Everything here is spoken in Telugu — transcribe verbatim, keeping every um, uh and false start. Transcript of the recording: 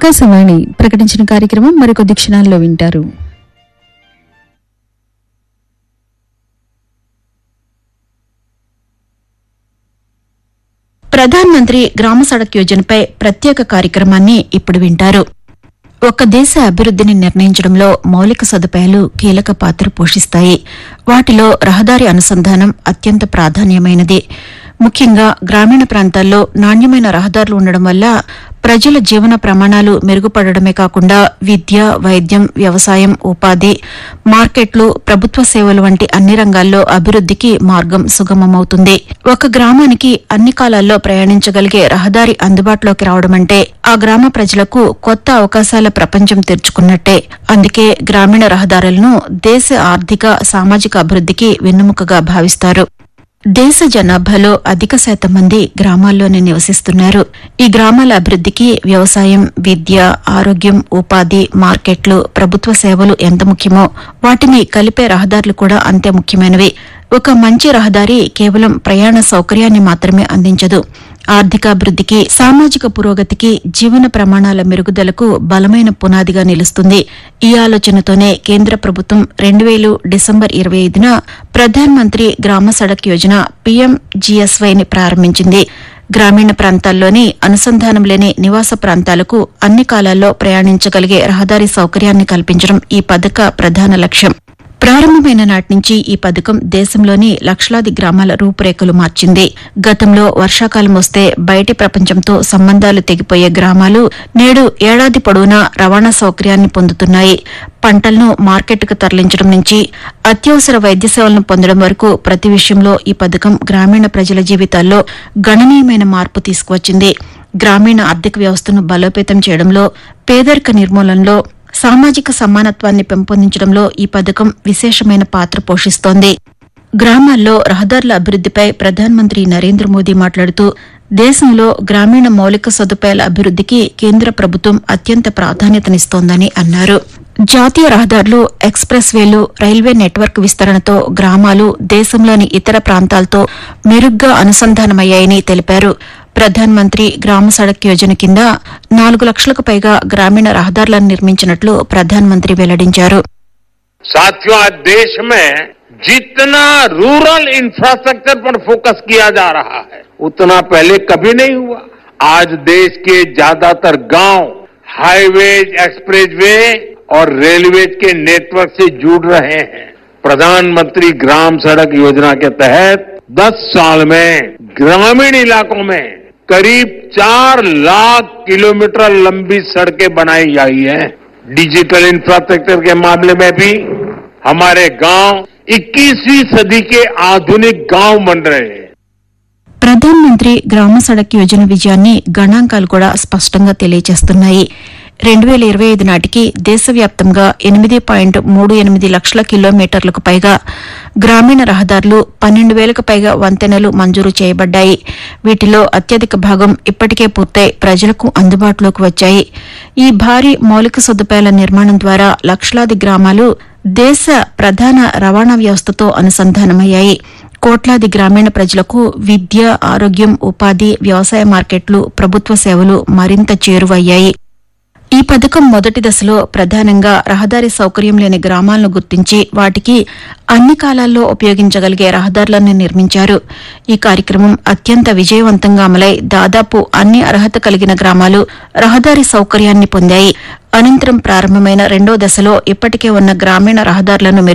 ఆకాశవాణి ప్రకటించిన కార్యక్రమం మరికొద్ది క్షణాల్లో వింటారు. ప్రధాన్ మంత్రి గ్రామ సడక్ యోజనపై ప్రత్యేక కార్యక్రమాన్ని ఇప్పుడు వింటారు. ఒక దేశ అభివృద్దిని నిర్ణయించడంలో మౌలిక సదుపాయాలు కీలక పాత్ర పోషిస్తాయి. వాటిలో రహదారి అనుసంధానం అత్యంత ప్రాధాన్యమైనది. ముఖ్యంగా గ్రామీణ ప్రాంతాల్లో నాణ్యమైన రహదారులు ఉండడం వల్ల ప్రజల జీవన ప్రమాణాలు మెరుగుపడడమే కాకుండా విద్య, వైద్యం, వ్యవసాయం, ఉపాధి, మార్కెట్లు, ప్రభుత్వ సేవలు వంటి అన్ని రంగాల్లో అభివృద్దికి మార్గం సుగమమవుతుంది. ఒక గ్రామానికి అన్ని కాలాల్లో ప్రయాణించగలిగే రహదారి అందుబాటులోకి రావడమంటే ఆ గ్రామ ప్రజలకు కొత్త అవకాశాల ప్రపంచం తెరుచుకున్నట్టే. అందుకే గ్రామీణ రహదారులను దేశ ఆర్థిక, సామాజిక అభివృద్దికి వెన్నెముకగా భావిస్తారు. దేశ జనాభాలో అధిక శాతం మంది గ్రామాల్లోనే నివసిస్తున్నారు. ఈ గ్రామాల అభివృద్దికి వ్యవసాయం, విద్య, ఆరోగ్యం, ఉపాధి, మార్కెట్లు, ప్రభుత్వ సేవలు ఎంత ముఖ్యమో వాటిని కలిపే రహదారులు కూడా అంతే ముఖ్యమైనవి. ఒక మంచి రహదారి కేవలం ప్రయాణ సౌకర్యాన్ని మాత్రమే అందించదు. ఆర్థికాభివృద్దికి, సామాజిక పురోగతికి, జీవన ప్రమాణాల మెరుగుదలకు బలమైన పునాదిగా నిలుస్తుంది. ఈ ఆలోచనతోనే కేంద్ర ప్రభుత్వం రెండు వేలు డిసెంబర్ ఇరవై ఐదున ప్రధాన్ మంత్రి గ్రామ సడక్ యోజన పీఎంజీఎస్వైని ప్రారంభించింది. గ్రామీణ ప్రాంతాల్లోని అనుసంధానం లేని నివాస ప్రాంతాలకు అన్ని కాలాల్లో ప్రయాణించగలిగే రహదారి సౌకర్యాన్ని కల్పించడం ఈ పథక ప్రధాన లక్ష్యం. ప్రారంభమైన నాటి నుంచి ఈ పథకం దేశంలోని లక్షలాది గ్రామాల రూపురేఖలు మార్చింది. గతంలో వర్షాకాలం వస్తే బయటి ప్రపంచంతో సంబంధాలు తెగిపోయే గ్రామాలు నేడు ఏడాది పొడవునా రవాణా సౌకర్యాన్ని పొందుతున్నాయి. పంటలను మార్కెట్కు తరలించడం నుంచి అత్యవసర వైద్య సేవలను పొందడం వరకు ప్రతి విషయంలో ఈ పథకం గ్రామీణ ప్రజల జీవితాల్లో గణనీయమైన మార్పు తీసుకువచ్చింది. గ్రామీణ ఆర్థిక వ్యవస్థను బలోపేతం చేయడంలో, పేదరిక నిర్మూలనలో, సామాజిక సమానత్వాన్ని పెంపొందించడంలో ఈ పథకం విశేషమైన పాత్ర పోషిస్తోంది. గ్రామాల్లో రహదారుల అభివృద్దిపై ప్రధానమంత్రి నరేంద్ర మోదీ మాట్లాడుతూ దేశంలో గ్రామీణ మౌలిక సదుపాయాల అభివృద్దికి కేంద్ర ప్రభుత్వం అత్యంత ప్రాధాన్యతనిస్తోందని అన్నారు. జాతీయ రహదారులు, ఎక్స్ప్రెస్ వేలు, రైల్వే నెట్వర్క్ విస్తరణతో గ్రామాలు దేశంలోని ఇతర ప్రాంతాలతో మెరుగ్గా అనుసంధానమయ్యాయని తెలిపారు. ప్రధాన్ మంత్రి గ్రామ సడక్ యోజన కింద నాలుగు లక్షలకు పైగా గ్రామీణ రహదారులను నిర్మించినట్లు ప్రధాన్ మంత్రి వెల్లడించారు. साथियों, आज देश में जितना रूरल इंफ्रास्ट्रक्चर पर फोकस किया जा रहा है उतना पहले कभी नहीं हुआ. आज देश के ज्यादातर गांव हाईवेज, एक्सप्रेसवे और रेलवेज के नेटवर्क से जुड़ रहे हैं. प्रधानमंत्री ग्राम सड़क योजना के तहत दस साल में ग्रामीण इलाकों में करीब चार लाख किलोमीटर लंबी सड़कें बनाई गई हैं. डिजिटल इंफ्रास्ट्रक्चर के मामले में भी हमारे गांव इक्कीसवीं सदी के आधुनिक गांव बन रहे हैं. ప్రధాన్ మంత్రి గ్రామ సడక్ యోజన విజయాన్ని గణాంకాలు కూడా స్పష్టంగా తెలియజేస్తున్నాయి. రెండు వేల ఇరవై ఐదు నాటికి దేశవ్యాప్తంగా ఎనిమిది పాయింట్ మూడు ఎనిమిది లక్షల కిలోమీటర్లకు పైగా గ్రామీణ రహదారులు, పన్నెండు వేలకు పైగా వంతెనలు మంజూరు చేయబడ్డాయి. వీటిలో అత్యధిక భాగం ఇప్పటికే పూర్తయి ప్రజలకు అందుబాటులోకి వచ్చాయి. ఈ భారీ మౌలిక సదుపాయాల నిర్మాణం ద్వారా లక్షలాది గ్రామాలు దేశ ప్రధాన రవాణా వ్యవస్థతో అనుసంధానమయ్యాయి. కోట్లాది గ్రామీణ ప్రజలకు విద్య, ఆరోగ్యం, ఉపాధి, వ్యవసాయ మార్కెట్లు, ప్రభుత్వ సేవలు మరింత చేరువయ్యాయి. ఈ పథకం మొదటి దశలో ప్రధానంగా రహదారి సౌకర్యం లేని గ్రామాలను గుర్తించి వాటికి అన్ని కాలాల్లో ఉపయోగించగలిగే రహదారులను నిర్మించారు. ఈ కార్యక్రమం అత్యంత విజయవంతంగా అమలై దాదాపు అన్ని అర్హత కలిగిన గ్రామాలు రహదారి సౌకర్యాన్ని పొందాయి. అనంతరం ప్రారంభమైన రెండో దశలో ఇప్పటికే ఉన్న గ్రామీణ రహదారులను